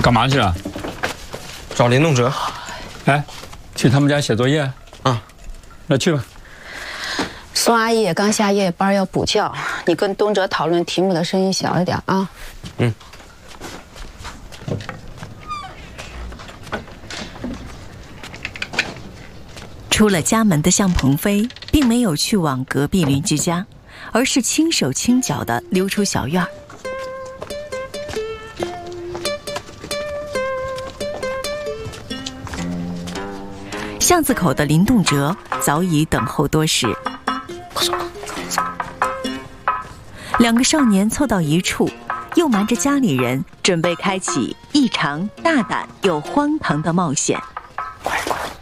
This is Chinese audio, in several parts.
干嘛去了？ 找林动哲。 哎，去他们家写作业？ 啊， 那去吧。 宋阿姨也刚下夜班要补觉，你跟东哲讨论题目的声音小一点啊。 嗯。 出了家门的向鹏飞并没有去往隔壁邻居家，而是轻手轻脚地溜出小院儿。巷子口的林动哲早已等候多时，两个少年凑到一处，又瞒着家里人，准备开启一场大胆又荒唐的冒险。 快，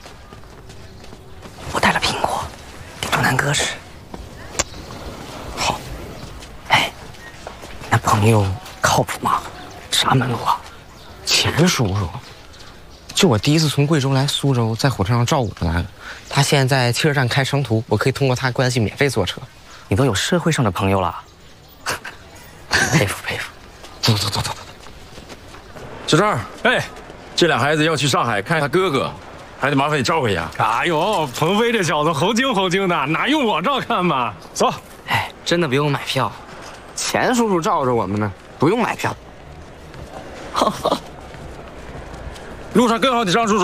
我带了苹果，给正南哥吃。 好。 哎，那朋友靠谱吗？啥门路啊？ 钱叔叔，就我第一次从贵州来苏州，在火车上照顾他的，他现在在汽车站开长途，我可以通过他关系免费坐车。 你都有社会上的朋友了，佩服佩服。 走。 小张，哎，这俩孩子要去上海看他哥哥，还得麻烦你照顾一下。 哎呦，鹏飞这小子猴精的，哪用我照看嘛？走。 哎，真的不用买票，钱叔叔罩着我们呢，不用买票。 路上跟好你张叔叔。